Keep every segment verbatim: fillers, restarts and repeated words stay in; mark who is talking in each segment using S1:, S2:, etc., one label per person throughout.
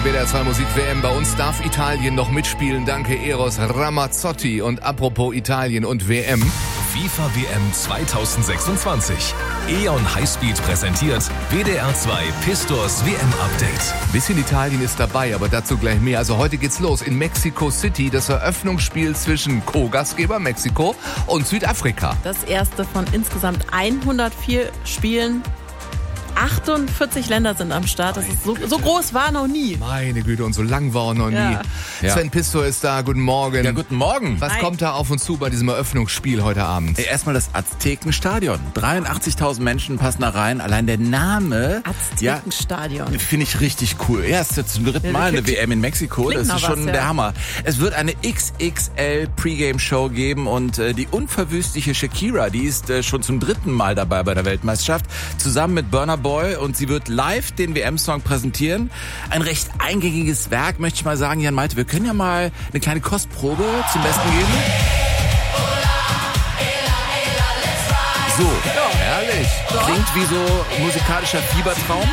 S1: Die W D R zwei Musik-W M. Bei uns darf Italien noch mitspielen. Danke Eros Ramazzotti. Und apropos Italien und W M.
S2: FIFA W M zwanzig sechsundzwanzig. E.ON Highspeed präsentiert W D R zwei Pistors W M-Update.
S1: Bisschen Italien ist dabei, aber dazu gleich mehr. Also heute geht's los in Mexico City. Das Eröffnungsspiel zwischen Co-Gastgeber Mexiko und Südafrika.
S3: Das erste von insgesamt hundertvier Spielen. achtundvierzig Länder sind am Start. Das ist so, so groß war noch nie.
S1: Meine Güte, und so lang war noch nie.
S3: Ja.
S1: Ja. Sven Pistor ist da. Guten Morgen.
S4: Ja, guten Morgen.
S1: Was
S3: Hi.
S1: kommt da auf uns zu bei diesem Eröffnungsspiel heute Abend?
S4: Erstmal das Aztekenstadion. dreiundachtzigtausend Menschen passen da rein. Allein der Name.
S3: Aztekenstadion.
S4: Ja, finde ich richtig cool. Ja, es ist jetzt zum dritten
S3: Ja,
S4: Mal eine
S3: klingt-
S4: W M in Mexiko.
S3: klingt
S4: Das
S3: nach
S4: ist schon
S3: was, ja.
S4: der Hammer. Es wird eine X X L Pre-Game-Show geben und äh, die unverwüstliche Shakira, die ist äh, schon zum dritten Mal dabei bei der Weltmeisterschaft, zusammen mit Burna Boy, und sie wird live den W M-Song präsentieren. Ein recht eingängiges Werk, möchte ich mal sagen. Jan Malte, wir können ja mal eine kleine Kostprobe zum Besten geben. So,
S1: Herrlich.
S4: klingt wie so musikalischer Fiebertraum.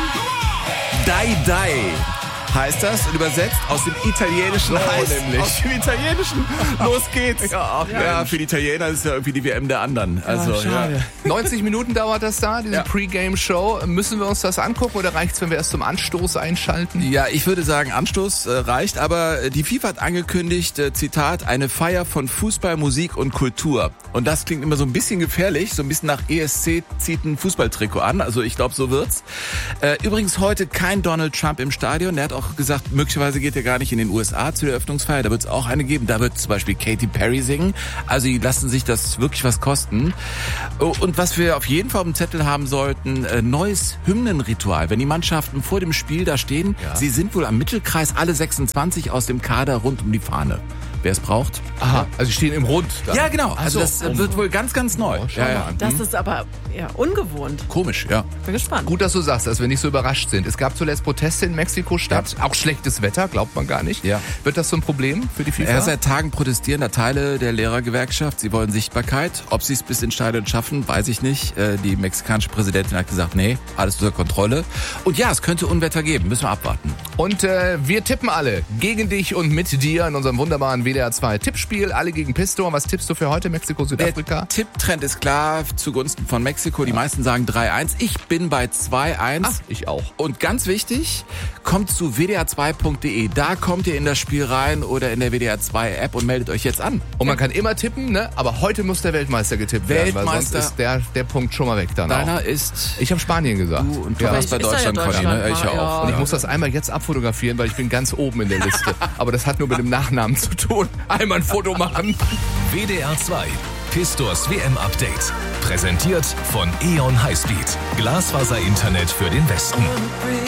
S4: Dai Dai heißt das, und übersetzt aus dem Italienischen
S1: So
S4: heißt,
S1: nämlich.
S4: aus dem Italienischen, los geht's.
S1: Ja,
S4: Ja, ja, für die Italiener ist es ja irgendwie die W M der anderen. Also, ja.
S1: neunzig Minuten dauert das da, diese
S4: Ja.
S1: Pre-Game-Show. Müssen wir uns das angucken oder reicht's, wenn wir erst zum Anstoß einschalten?
S4: Ja, ich würde sagen, Anstoß äh, reicht, aber äh, die FIFA hat angekündigt, äh, Zitat, eine Feier von Fußball, Musik und Kultur. Und das klingt immer so ein bisschen gefährlich, so ein bisschen nach E S C zieht ein Fußballtrikot an, also ich glaube, so wird's. Äh, übrigens heute kein Donald Trump im Stadion, der hat auch gesagt, möglicherweise geht er gar nicht in den U S A zu der Eröffnungsfeier, da wird es auch eine geben, da wird zum Beispiel Katy Perry singen, also die lassen sich das wirklich was kosten. Oh, und was wir auf jeden Fall auf dem Zettel haben sollten, äh, neues Hymnenritual, wenn die Mannschaften vor dem Spiel da stehen,
S1: Ja.
S4: sie sind wohl am Mittelkreis alle sechsundzwanzig aus dem Kader rund um die Fahne. Wer es braucht.
S1: Aha, also die stehen im Rund. Dann.
S4: Ja, genau.
S1: Ach
S4: Also
S1: so.
S4: das äh, wird wohl ganz, ganz neu.
S1: Oh, schau mal an.
S3: Das ist aber ja ungewohnt.
S4: Komisch, ja.
S3: Bin gespannt.
S1: Gut, dass du sagst, dass wir nicht so überrascht sind. Es gab zuletzt Proteste in Mexiko-Stadt. Auch schlechtes Wetter, glaubt man gar nicht.
S4: Ja.
S1: Wird das so ein Problem für die FIFA?
S4: Ja, seit Tagen protestieren da Teile der Lehrergewerkschaft. Sie wollen Sichtbarkeit. Ob sie es bis ins Stadion schaffen, weiß ich nicht. Äh, Die mexikanische Präsidentin hat gesagt, nee, alles unter Kontrolle. Und ja, es könnte Unwetter geben. Müssen wir abwarten.
S1: Und äh, wir tippen alle gegen dich und mit dir in unserem wunderbaren W D R zwei Tippspiel. Alle gegen Pistor. Was tippst du für heute, Mexiko, Südafrika?
S4: Der Tipptrend ist klar zugunsten von Mexiko. Die meisten sagen drei eins. Ich bin bei zwei eins.
S1: Ach, ich auch.
S4: Und ganz wichtig, kommt zu w d r zwei punkt d e. Da kommt ihr in das Spiel rein oder in der W D R zwei App und meldet euch jetzt an.
S1: Und man kann immer tippen, ne? Aber heute muss der Weltmeister getippt werden, weil sonst
S4: Weltmeister.
S1: ist der, der Punkt schon mal weg dann auch.
S4: Deiner ist...
S1: Ich habe Spanien gesagt.
S4: Du und du
S1: ja.
S4: warst bei
S3: Ist ja
S4: Deutschland, Conny,
S3: Deutschland,
S4: ne? Ich
S3: ja.
S4: auch.
S1: Und ich
S4: ja.
S1: muss das einmal jetzt abfotografieren, weil ich bin ganz oben in der Liste. Aber das hat nur mit dem Nachnamen zu tun. Einmal ein Foto machen.
S2: W D R zwei Pistors W M-Update. Präsentiert von E.ON Highspeed. Glasfaser-Internet für den Westen.